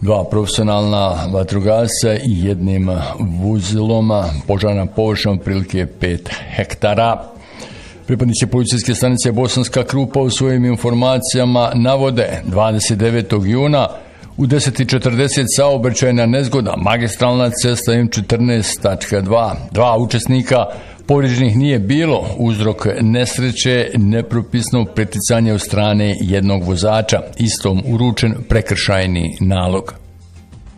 2 profesionalna vatrogasca i jednim vozilom, požarna površina otprilike 5 hektara. Pripadnici policijske stanice Bosanska Krupa u svojim informacijama navode 29. juna u 10:40 saobraćajna nezgoda, magistralna cesta M14.2. 2 učesnika povrijeđenih nije bilo, uzrok nesreće nepropisno preticanje od strane jednog vozača, istom uručen prekršajni nalog.